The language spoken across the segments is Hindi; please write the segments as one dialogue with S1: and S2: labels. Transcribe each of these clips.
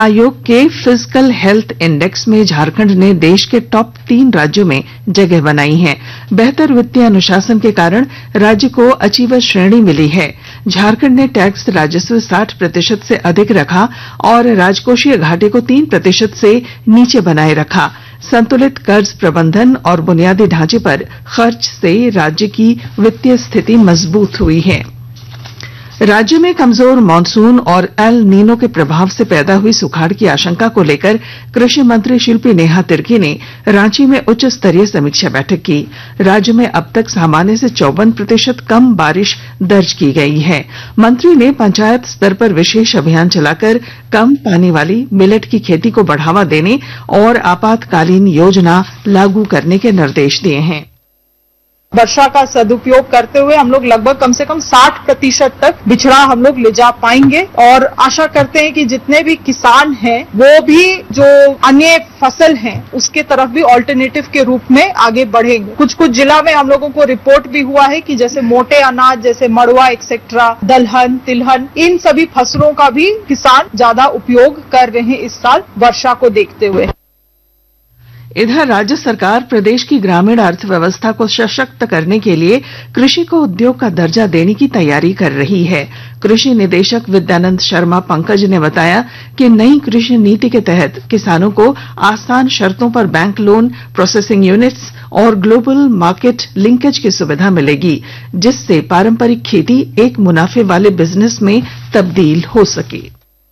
S1: आयोग के फिजिकल हेल्थ इंडेक्स में झारखंड ने देश के टॉप 3 राज्यों में जगह बनाई है। बेहतर वित्तीय अनुशासन के कारण राज्य को अचीवर श्रेणी मिली है। झारखंड ने टैक्स राजस्व 60% से अधिक रखा और राजकोषीय घाटे को 3% से नीचे बनाए रखा। संतुलित कर्ज प्रबंधन और बुनियादी ढांचे पर खर्च से राज्य की वित्तीय स्थिति मजबूत हुई है। राज्य में कमजोर मानसून और एल नीनो के प्रभाव से पैदा हुई सुखाड़ की आशंका को लेकर कृषि मंत्री शिल्पी नेहा तिर्की ने रांची में उच्च स्तरीय समीक्षा बैठक की। राज्य में अब तक सामान्य से 54% कम बारिश दर्ज की गई है। मंत्री ने पंचायत स्तर पर विशेष अभियान चलाकर कम पानी वाली मिलेट की खेती को बढ़ावा देने और आपातकालीन योजना लागू करने के निर्देश दिए हैं।
S2: वर्षा का सदुपयोग करते हुए हम लोग लगभग कम से कम 60% तक बिछड़ा हम लोग ले जा पाएंगे और आशा करते हैं कि जितने भी किसान हैं वो भी जो अन्य फसल हैं उसके तरफ भी ऑल्टरनेटिव के रूप में आगे बढ़ेंगे। कुछ जिला में हम लोगों को रिपोर्ट भी हुआ है कि जैसे मोटे अनाज जैसे मड़ुआ एक्सेट्रा, दलहन, तिलहन, इन सभी फसलों का भी किसान ज्यादा उपयोग कर रहे हैं इस साल वर्षा को देखते हुए।
S1: इधर राज्य सरकार प्रदेश की ग्रामीण अर्थव्यवस्था को सशक्त करने के लिए कृषि को उद्योग का दर्जा देने की तैयारी कर रही है। कृषि निदेशक विद्यानंद शर्मा पंकज ने बताया कि नई कृषि नीति के तहत किसानों को आसान शर्तों पर बैंक लोन, प्रोसेसिंग यूनिट्स और ग्लोबल मार्केट लिंकेज की सुविधा मिलेगी, जिससे पारंपरिक खेती एक मुनाफे वाले बिजनेस में तब्दील हो सके।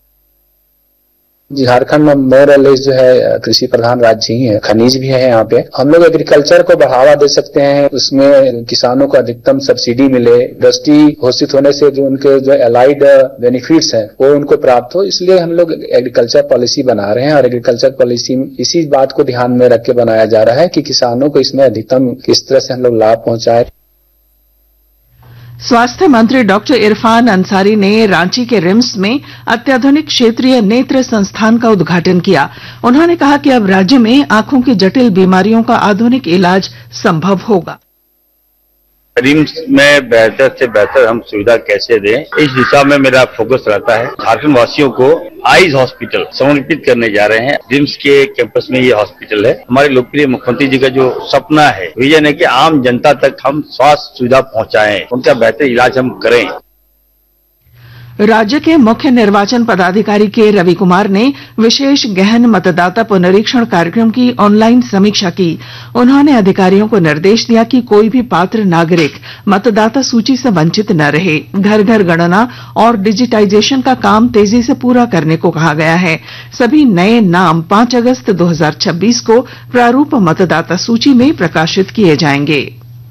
S3: झारखंड में मोर और लेस जो है कृषि प्रधान राज्य ही है, खनिज भी है। यहाँ पे हम लोग एग्रीकल्चर को बढ़ावा दे सकते हैं, उसमें किसानों को अधिकतम सब्सिडी मिले, इंडस्ट्री घोषित होने से जो उनके जो एलाइड बेनिफिट्स हैं वो उनको प्राप्त हो, इसलिए हम लोग एग्रीकल्चर पॉलिसी बना रहे हैं। और एग्रीकल्चर पॉलिसी में इसी बात को ध्यान में रख के बनाया जा रहा है कि किसानों को इसमें अधिकतम किस तरह से हम लोग लाभ पहुंचाए।
S1: स्वास्थ्य मंत्री डॉक्टर इरफान अंसारी ने रांची के रिम्स में अत्याधुनिक क्षेत्रीय नेत्र संस्थान का उद्घाटन किया। उन्होंने कहा कि अब राज्य में आंखों की जटिल बीमारियों का आधुनिक इलाज संभव होगा।
S4: रिम्स में बेहतर से बेहतर हम सुविधा कैसे दें, इस दिशा में मेरा फोकस रहता है। झारखंड वासियों को आईज हॉस्पिटल समर्पित करने जा रहे हैं। रिम्स के कैंपस में ये हॉस्पिटल है। हमारे लोकप्रिय मुख्यमंत्री जी का जो सपना है, विजन है कि आम जनता तक हम स्वास्थ्य सुविधा पहुंचाएं, उनका बेहतर इलाज हम करें।
S1: राज्य के मुख्य निर्वाचन पदाधिकारी के रवि कुमार ने विशेष गहन मतदाता पुनरीक्षण कार्यक्रम की ऑनलाइन समीक्षा की। उन्होंने अधिकारियों को निर्देश दिया कि कोई भी पात्र नागरिक मतदाता सूची से वंचित न रहे। घर घर गणना और डिजिटाइजेशन का काम तेजी से पूरा करने को कहा गया है। सभी नए नाम 5 अगस्त 2026 को प्रारूप मतदाता सूची में प्रकाशित किए जाएंगे।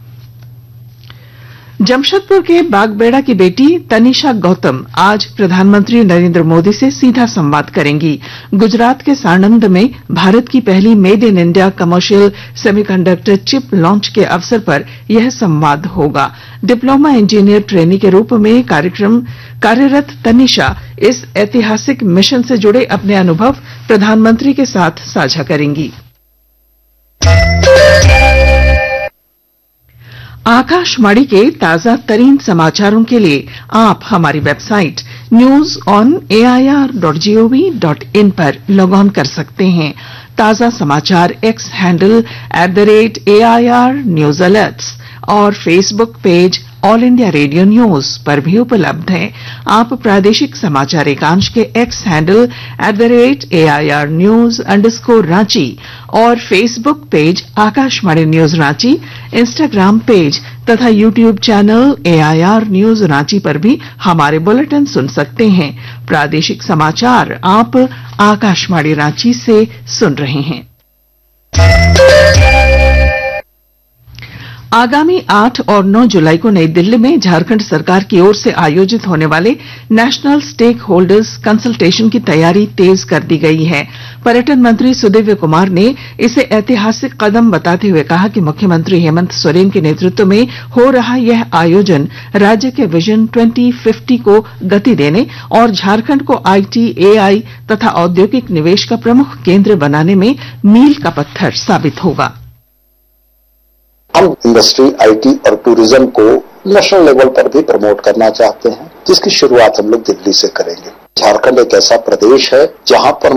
S1: जमशेदपुर के बागबेड़ा की बेटी तनिषा गौतम आज प्रधानमंत्री नरेंद्र मोदी से सीधा संवाद करेंगी। गुजरात के साणंद में भारत की पहली made in India commercial semiconductor chip launch के अवसर पर यह संवाद होगा। डिप्लोमा इंजीनियर ट्रेनी के रूप में कार्यरत तनिषा इस ऐतिहासिक मिशन से जुड़े अपने अनुभव प्रधानमंत्री के साथ साझा करेंगी। आकाशवाणी के ताजा तरीन समाचारों के लिए आप हमारी वेबसाइट newsonair.gov.in पर लॉग ऑन कर सकते हैं। ताजा समाचार x handle @AIR news alerts और Facebook page all India radio news पर भी उपलब्ध है। आप प्रादेशिक समाचार एकांश के एक्स हैंडल @AIR news_रांची और Facebook page Akashvani news Ranchi, Instagram page तथा YouTube channel AIR news Ranchi पर भी हमारे बुलेटिन सुन सकते हैं। प्रादेशिक समाचार आप आकाशवाणी रांची से सुन रहे हैं। आगामी 8 और 9 जुलाई को नई दिल्ली में झारखंड सरकार की ओर से आयोजित होने वाले नेशनल स्टेक होल्डर्स कंसल्टेशन की तैयारी तेज कर दी गई है। पर्यटन मंत्री सुदिव्य कुमार ने इसे ऐतिहासिक कदम बताते हुए कहा कि मुख्यमंत्री हेमंत सोरेन के नेतृत्व में हो रहा यह आयोजन राज्य के विजन 2050 को गति देने और झारखंड को IT, AI तथा औद्योगिक निवेश का प्रमुख केंद्र बनाने में मील का पत्थर साबित होगा।
S5: हम इंडस्ट्री, IT और टूरिज्म को नेशनल लेवल पर भी प्रमोट करना चाहते हैं, जिसकी शुरुआत हम लोग दिल्ली से करेंगे। झारखंड एक ऐसा प्रदेश है जहां पर